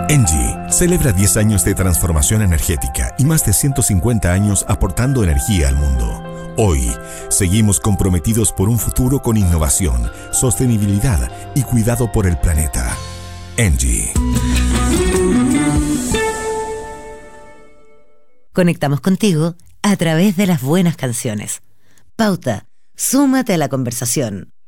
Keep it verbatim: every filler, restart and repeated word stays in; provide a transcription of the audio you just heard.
Engie celebra diez años de transformación energética y más de ciento cincuenta años aportando energía al mundo. Hoy, seguimos comprometidos por un futuro con innovación, sostenibilidad y cuidado por el planeta. Engie. Conectamos contigo a través de las buenas canciones. Pauta, súmate a la conversación.